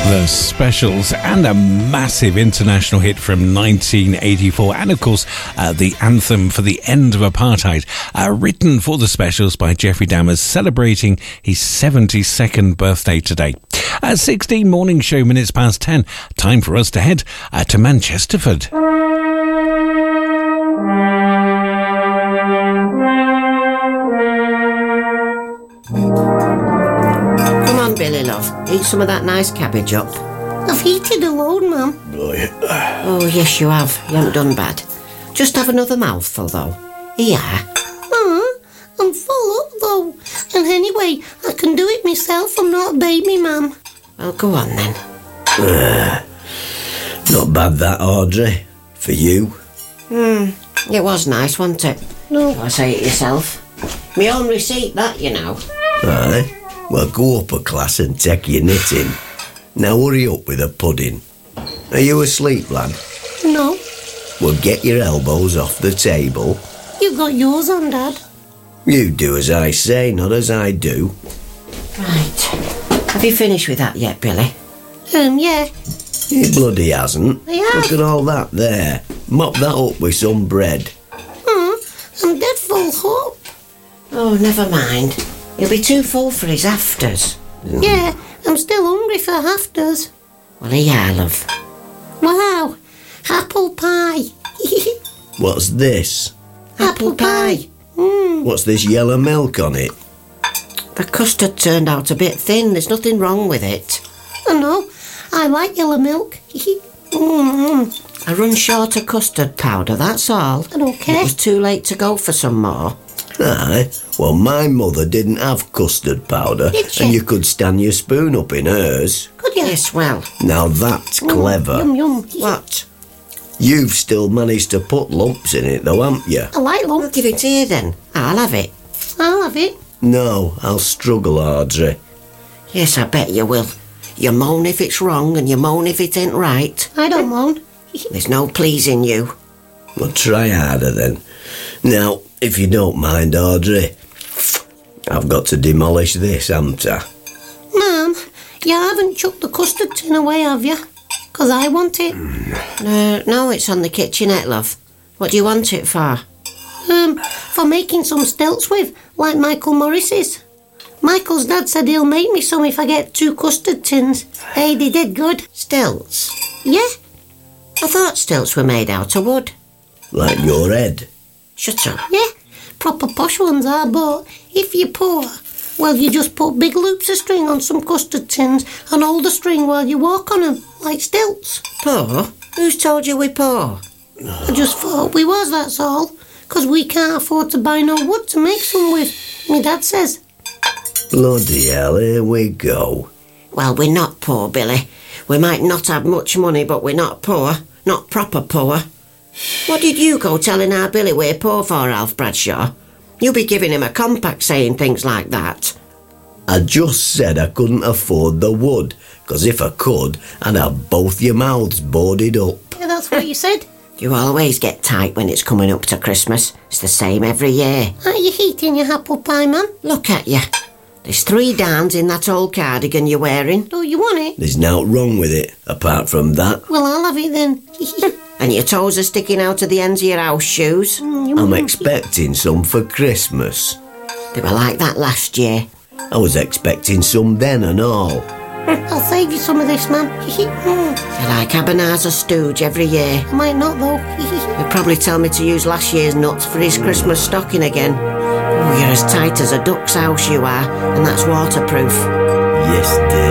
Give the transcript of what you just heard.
The Specials, and a massive international hit from 1984, and of course the anthem for the end of apartheid, written for the Specials by Jeffrey Dahmer, celebrating his 72nd birthday today. 16 morning show, minutes past 10. Time for us to head to Manchesterford. Come on, Billy, love. Eat some of that nice cabbage up. I've eaten a load, Mum. Oh, yes, you have. You haven't done bad. Just have another mouthful, though. Here. I'm full up, though. And anyway, I can do it myself. I'm not a baby, Mum. Well, go on, then. Not bad, that, Audrey. For you. It was nice, wasn't it? No. I say it yourself. My own receipt, that, you know. Aye. Well, go up a class and take your knitting. Now hurry up with the pudding. Are you asleep, lad? No. Well, get your elbows off the table. You've got yours on, Dad. You do as I say, not as I do. Right. Have you finished with that yet, Billy? Yeah. He bloody hasn't. I have. Look at all that there. Mop that up with some bread. I'm dead full up. Oh, never mind. He'll be too full for his afters. Yeah, I'm still hungry for afters. Well, here, love. Wow. Apple pie. What's this? Apple pie. What's this yellow milk on it? The custard turned out a bit thin. There's nothing wrong with it. I know. I like yellow milk. I run short of custard powder, that's all. I don't care. It was too late to go for some more. Aye. Well, my mother didn't have custard powder. Did she? And you could stand your spoon up in hers. Could you? Yes, well. Now that's clever. Yum, yum. What? You've still managed to put lumps in it though, haven't you? I like Well, lumps. give it here then. I'll have it. I'll have it. No, I'll struggle, Audrey. Yes, I bet you will. You moan if it's wrong and you moan if it ain't right. I don't moan. There's no pleasing you. Well, try harder then. Now, if you don't mind, Audrey, I've got to demolish this, haven't I? Mum, you haven't chucked the custard tin away, have you? 'Cause I want it. No, it's on the kitchenette, love. What do you want it for? For making some stilts with, like Michael Morris's. Michael's dad said he'll make me some if I get 2 custard tins. Hey, they did good. Stilts? Yeah? I thought stilts were made out of wood. Like your head. Shut up. Yeah, proper posh ones are, but if you're poor, well, you just put big loops of string on some custard tins and hold the string while you walk on them, like stilts. Poor? Who's told you we're poor? I just thought we was, that's all. 'Cause we can't afford to buy no wood to make some with, my dad says. Bloody hell, here we go. Well, we're not poor, Billy. We might not have much money, but we're not poor. Not proper poor. What did you go telling our Billy we're poor for, Alf Bradshaw? You be giving him a compact saying things like that. I just said I couldn't afford the wood, 'cause if I could, I'd have both your mouths boarded up. Yeah, that's what you said. You always get tight when it's coming up to Christmas. It's the same every year. Aren't you eating your apple pie, man? Look at you. There's 3 darns in that old cardigan you're wearing. Oh, you want it? There's nought wrong with it, apart from that. Well, I'll have it then. And your toes are sticking out of the ends of your house shoes. I'm expecting some for Christmas. They were like that last year. I was expecting some then and all. I'll save you some of this, man. They're like Ebenezer Stooge every year. I might not, though. He'll probably tell me to use last year's nuts for his Christmas stocking again. Oh, you're as tight as a duck's house, you are, and that's waterproof. Yes, dear.